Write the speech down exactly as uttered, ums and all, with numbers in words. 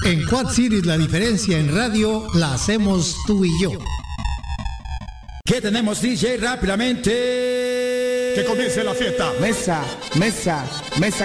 En Quad Cities la diferencia en radio la hacemos tú y yo. ¿Qué tenemos, D J? Rápidamente. Que comience la fiesta. Mesa, mesa, mesa.